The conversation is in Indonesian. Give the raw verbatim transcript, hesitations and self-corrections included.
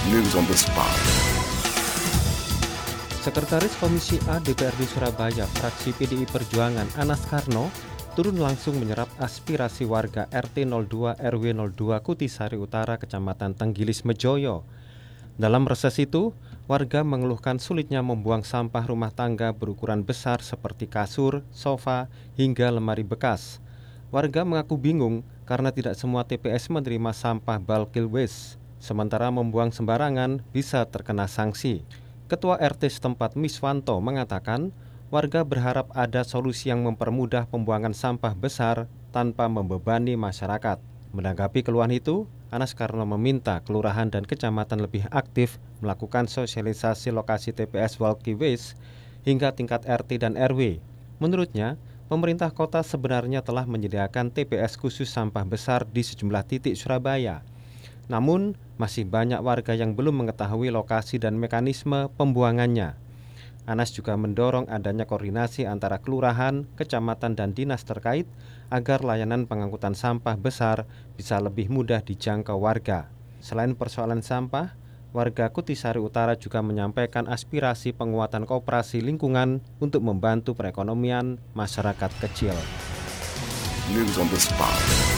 News on the spot. Sekretaris Komisi A D P R D Surabaya, fraksi P D I Perjuangan, Anas Karno, turun langsung menyerap aspirasi warga R T nol dua R W nol dua Kutisari Utara, Kecamatan Tenggilis Mejoyo. Dalam reses itu, warga mengeluhkan sulitnya membuang sampah rumah tangga berukuran besar seperti kasur, sofa, hingga lemari bekas. Warga mengaku bingung karena tidak semua T P S menerima sampah bulk waste, sementara membuang sembarangan bisa terkena sanksi. Ketua R T setempat Miswanto mengatakan, warga berharap ada solusi yang mempermudah pembuangan sampah besar tanpa membebani masyarakat. Menanggapi keluhan itu, Anas Karno meminta kelurahan dan kecamatan lebih aktif melakukan sosialisasi lokasi T P S bulk waste hingga tingkat R T dan R W. Menurutnya, pemerintah kota sebenarnya telah menyediakan T P S khusus sampah besar di sejumlah titik Surabaya. Namun, masih banyak warga yang belum mengetahui lokasi dan mekanisme pembuangannya. Anas juga mendorong adanya koordinasi antara kelurahan, kecamatan, dan dinas terkait agar layanan pengangkutan sampah besar bisa lebih mudah dijangkau warga. Selain persoalan sampah, warga Kutisari Utara juga menyampaikan aspirasi penguatan koperasi lingkungan untuk membantu perekonomian masyarakat kecil. News on the spot.